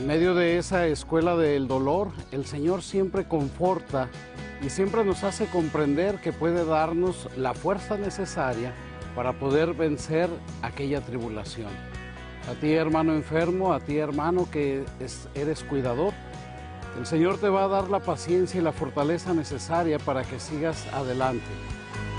En medio de esa escuela del dolor, el Señor siempre conforta y siempre nos hace comprender que puede darnos la fuerza necesaria para poder vencer aquella tribulación. A ti, hermano enfermo, a ti, hermano que eres cuidador, el Señor te va a dar la paciencia y la fortaleza necesaria para que sigas adelante.